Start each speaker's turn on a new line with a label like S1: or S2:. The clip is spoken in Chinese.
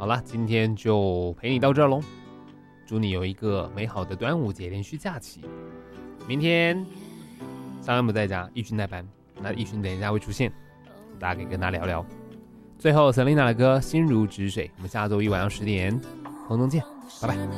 S1: 好啦，今天就陪你到这喽，祝你有一个美好的端午节连续假期。明天上恩不在家，奕迅代班，那奕迅等一下会出现，大家可以跟他聊聊。最后 Selina 的歌《心如止水》，我们下周一晚上10点空中见，拜拜。